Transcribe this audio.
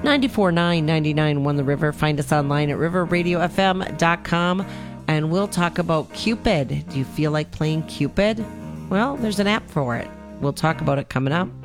94.999 One the River. Find us online at riverradiofm.com, and we'll talk about Cupid. Do you feel like playing Cupid? Well, there's an app for it. We'll talk about it coming up.